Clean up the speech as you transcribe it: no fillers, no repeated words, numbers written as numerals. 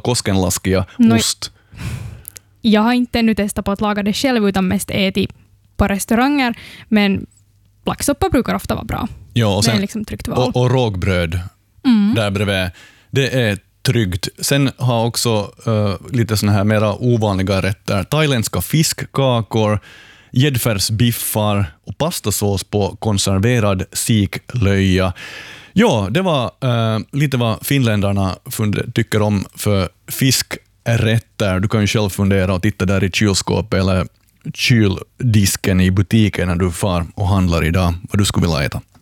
koskenlaskia, ost. Jag har inte ännu testat på att laga det själv utan mest ätit på restauranger, men laxsoppa brukar ofta vara bra. Ja, och sen, det är liksom tryggt val. Och rågbröd där bredvid. Det är tryggt. Sen har också lite såna här mera ovanliga rätter. Thailändska fiskkakor, gäddfärsbiffar och pastasås på konserverad siklöja. Ja, det var lite vad finländarna tycker om för fiskrätter. Du kan ju själv fundera och titta där i kylskåpet eller kyldisken i butiken när du far och handlar idag vad du skulle vilja äta.